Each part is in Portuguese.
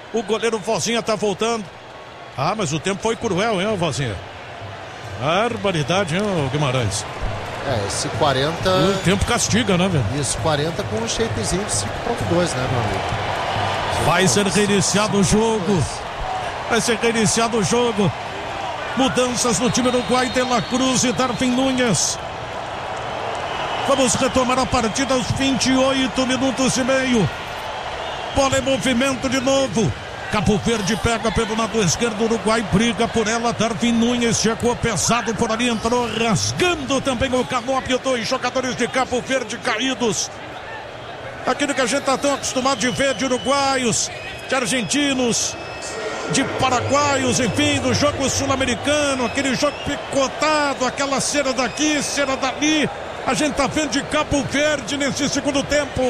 O goleiro Vozinha tá voltando. Ah, mas o tempo foi cruel, hein, Vozinha? Barbaridade, hein, Guimarães? Esse 40... O tempo castiga, né, velho? Isso, 40 com um shapezinho de 5.2, né, meu amigo? Vai ser reiniciado o jogo. Vai ser reiniciado o jogo. Mudanças no time uruguai, De La Cruz e Darwin Núñez. Vamos retomar a partida aos 28 minutos e meio. Bola em movimento de novo. Cabo Verde pega pelo lado esquerdo, Uruguai briga por ela. Darwin Núñez chegou pesado por ali, entrou rasgando também o canópio. 2 jogadores de Cabo Verde caídos. Aquilo que a gente está tão acostumado de ver de uruguaios, de argentinos, de paraguaios, enfim, do jogo sul-americano, aquele jogo picotado, aquela cera daqui, cera dali. A gente tá vendo de Cabo Verde nesse segundo tempo.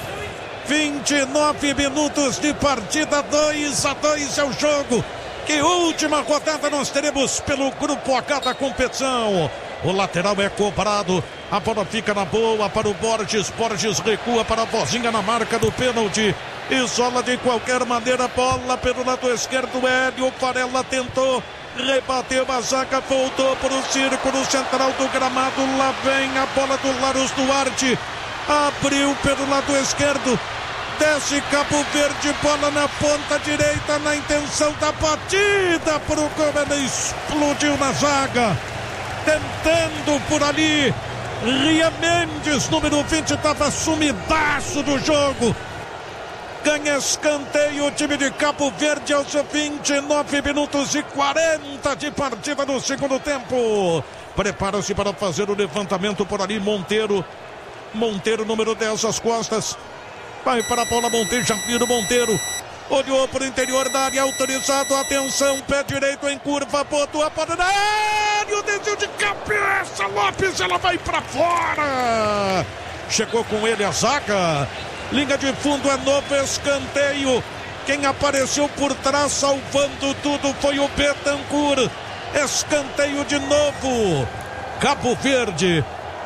29 minutos de partida, 2-2 é o jogo. Que última rodada nós teremos pelo grupo H da competição. O lateral é cobrado, a bola fica na boa para o Borges. Borges recua para a Vozinha na marca do pênalti. Isola de qualquer maneira, bola pelo lado esquerdo. Hélio Varela tentou, rebateu a zaga, voltou para o círculo central do gramado. Lá vem a bola do Larus Duarte. Abriu pelo lado esquerdo. Desce Cabo Verde, bola na ponta direita, na intenção da batida para o Gomes, explodiu na zaga, tentando por ali. Ria Mendes, número 20, estava sumidaço do jogo. Ganha escanteio o time de Cabo Verde aos 29 minutos e 40 de partida no segundo tempo. Prepara-se para fazer o levantamento por ali, Monteiro, número 10, às costas. Vai para a bola, Monteiro, Jamiro Monteiro. Olhou para o interior da área, autorizado, atenção, pé direito em curva, botou a bola na área, desceu de cabeça, Lopes, ela vai para fora. Chegou com ele a zaga. Linha de fundo, é novo escanteio. Quem apareceu por trás salvando tudo foi o Betancur. Escanteio de novo. Cabo Verde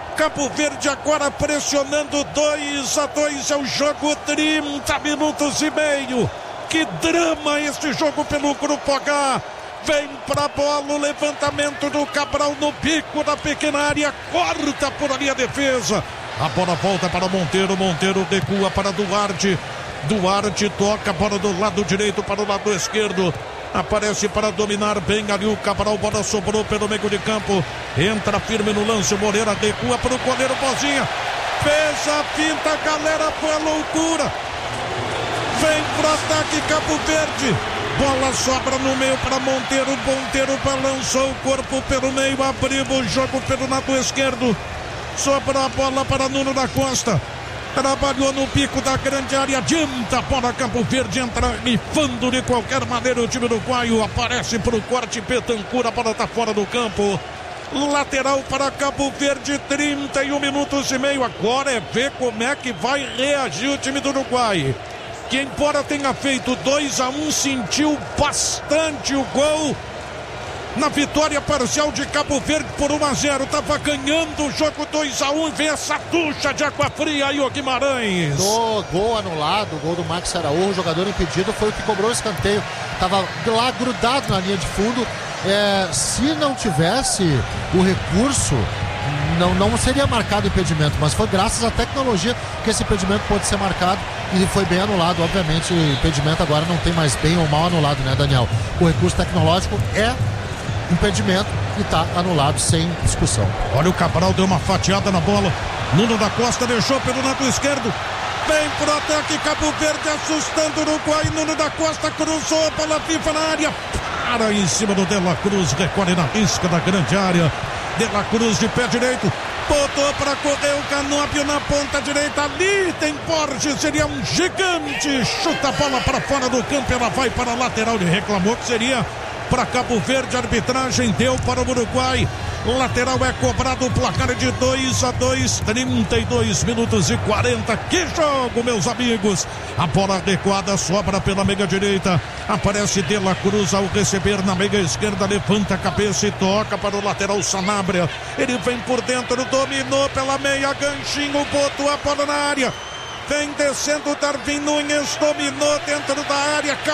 agora pressionando, 2-2 é o jogo, 30 minutos e meio. Que drama este jogo pelo grupo H. Vem pra bola, o levantamento do Cabral no bico da pequena área, corta por ali a defesa. A bola volta para Monteiro recua para Duarte toca a bola do lado direito para o lado esquerdo. Aparece para dominar bem ali o Cabral, bola sobrou pelo meio de campo. Entra firme no lance, Moreira recua para o goleiro Bozinha. Fez a finta, galera, foi a loucura. Vem pro ataque Cabo Verde. Bola sobra no meio para Monteiro balançou o corpo pelo meio, abriu o jogo pelo lado esquerdo. Sobra a bola para Nuno da Costa. Trabalhou no pico da grande área, adianta a bola, Cabo Verde entra rifando de qualquer maneira o time uruguaio, aparece para o corte, Betancur, a bola está fora do campo. Lateral para Cabo Verde, 31 minutos e meio, agora é ver como é que vai reagir o time do Uruguai, que embora tenha feito 2-1, sentiu bastante o gol na vitória parcial de Cabo Verde por 1-0, estava ganhando o jogo 2-1 e vem essa ducha de água fria aí, o Guimarães. Gol anulado, o gol do Max Araújo, o jogador impedido foi o que cobrou o escanteio, estava lá grudado na linha de fundo. Se não tivesse o recurso, não seria marcado impedimento, mas foi graças à tecnologia que esse impedimento pôde ser marcado e foi bem anulado. Obviamente o impedimento agora não tem mais bem ou mal anulado, né, Daniel? O recurso tecnológico é impedimento e está anulado sem discussão. Olha, o Cabral deu uma fatiada na bola, Nuno da Costa deixou pelo lado esquerdo, vem pro ataque Cabo Verde, assustando o Uruguai. Nuno da Costa cruzou, bola viva na área, para em cima do De La Cruz, recolhe na risca da grande área. De La Cruz de pé direito, botou para correr o Canópio na ponta direita, ali tem Borges, seria um gigante, chuta a bola para fora do campo, ela vai para a lateral, ele reclamou que seria para Cabo Verde, a arbitragem deu para o Uruguai. Lateral é cobrado, o placar é de 2-2, 32 minutos e 40. Que jogo, meus amigos! A bola adequada sobra pela meia direita. Aparece De La Cruz ao receber na meia esquerda, levanta a cabeça e toca para o lateral Sanabria. Ele vem por dentro, dominou pela meia, ganchinho, botou a bola na área. Vem descendo Darwin Núñez, dominou dentro da área.